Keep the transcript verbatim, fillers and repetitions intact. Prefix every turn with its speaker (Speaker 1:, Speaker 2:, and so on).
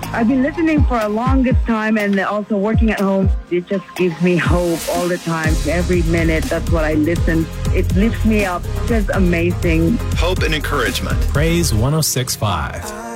Speaker 1: I've been listening for a longest time and also working at home. It just gives me hope all the time. Every minute, that's what I listen. It lifts me up. Just amazing.
Speaker 2: Hope and encouragement.
Speaker 3: Praise one oh six point five.